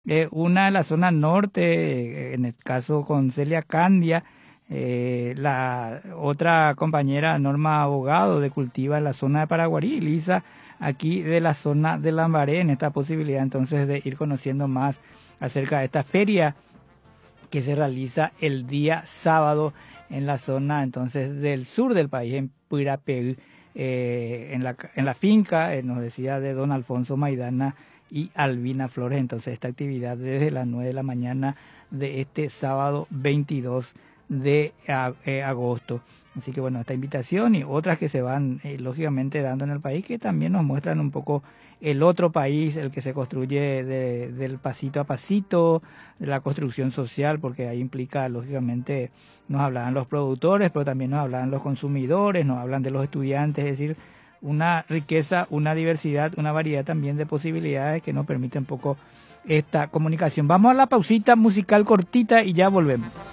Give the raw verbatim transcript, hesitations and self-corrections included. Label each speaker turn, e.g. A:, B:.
A: Eh, una de la zona norte, eh, en el caso con Celia Candia, eh, la otra compañera Norma Abogado de Cultiva en la zona de Paraguarí, y Lisa aquí de la zona de Lambaré, en esta posibilidad entonces de ir conociendo más acerca de esta feria que se realiza el día sábado en la zona entonces del sur del país, en Pirapeú, eh, en, la, en la finca, eh, nos decía, de don Alfonso Maidana y Albina Flores. Entonces esta actividad desde las nueve de la mañana de este sábado veintidós de eh, agosto. Así que bueno, esta invitación y otras que se van eh, lógicamente dando en el país, que también nos muestran un poco el otro país, el que se construye de, del pasito a pasito, de la construcción social, porque ahí implica, lógicamente, nos hablan los productores, pero también nos hablan los consumidores, nos hablan de los estudiantes, es decir, una riqueza, una diversidad, una variedad también de posibilidades que nos permiten un poco esta comunicación. Vamos a la pausita musical cortita y ya volvemos.